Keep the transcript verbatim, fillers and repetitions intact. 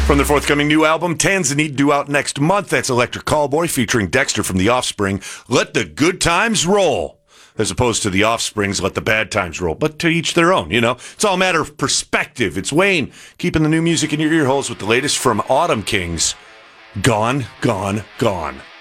From their forthcoming new album, Tanzanite, due out next month. That's Electric Callboy featuring Dexter from The Offspring. Let the good times roll. As opposed to The Offspring's Let the Bad Times Roll. But to each their own, you know. It's all a matter of perspective. It's Wayne keeping the new music in your ear holes with the latest from Autumn Kings. Gone, Gone, Gone.